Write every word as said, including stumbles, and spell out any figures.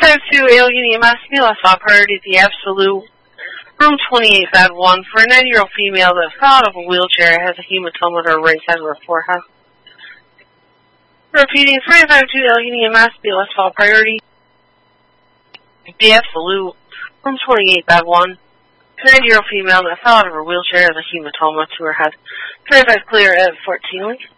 five two, Alien E M S, last call priority, the Absolute, room twenty-eight bed one, for a nine-year-old female that fell out of a wheelchair, has a hematoma to her right side of her forehead. Repeating, five five two, Alien E M S, last call priority, the Absolute, room twenty-eight bed one, a nine-year-old female that fell out of her wheelchair, has a hematoma to her head. Verify clear at fourteen.